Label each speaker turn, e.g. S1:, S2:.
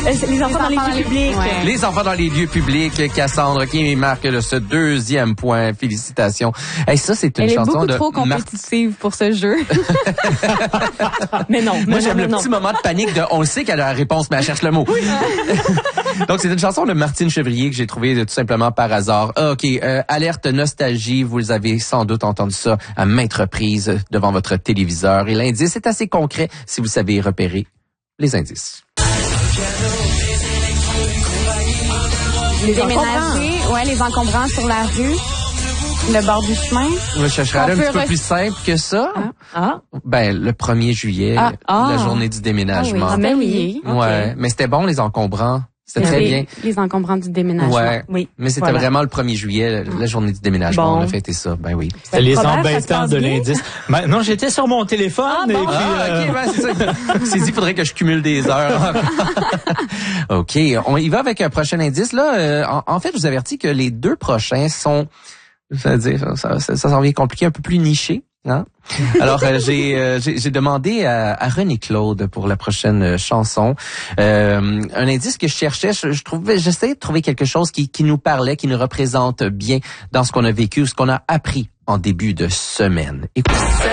S1: Les enfants dans les lieux publics.
S2: Ouais. Les enfants dans les lieux publics, Cassandre qui marque ce 2e point. Félicitations. Hey, ça, c'est une chanson de...
S3: Elle est beaucoup trop compétitive pour ce jeu.
S1: Mais non.
S2: Moi, j'aime le petit moment de panique de on le sait qu'elle a la réponse, mais elle cherche le mot. Oui. Donc, c'est une chanson de Martine Chevrier que j'ai trouvée tout simplement par hasard. OK, alerte nostalgie, vous avez sans doute entendu ça à maintes reprises devant votre téléviseur. Et l'indice est assez concret si vous savez repérer les indices.
S3: Les déménagers, les encombrants sur la rue, le bord du chemin.
S2: Je chercherais un petit peu plus simple que ça. Ben, le 1er juillet, la journée du déménagement.
S3: Ah oui.
S2: Ouais, mais c'était bon, les encombrants. C'était très bien.
S3: Les encombrants du déménagement.
S2: Ouais.
S1: Oui.
S2: Mais c'était vraiment le 1er juillet, la journée du déménagement.
S1: Bon.
S2: On a fêté ça. Ben oui.
S4: C'était les
S1: Robert,
S4: embêtants de l'indice. Non, j'étais sur mon téléphone.
S1: Ah, bon.
S4: Et puis,
S2: OK, c'est ça. C'est dit, il faudrait que je cumule des heures. OK, on y va avec un prochain indice. Là, en fait, je vous avertis que les 2 prochains sont, c'est-à-dire, ça s'en vient compliqué, un peu plus niché. Hein? Alors, j'ai demandé à René Claude pour la prochaine chanson un indice que je cherchais. J'essayais de trouver quelque chose qui nous parlait, qui nous représente bien dans ce qu'on a vécu, ce qu'on a appris en début de semaine. Écoutez.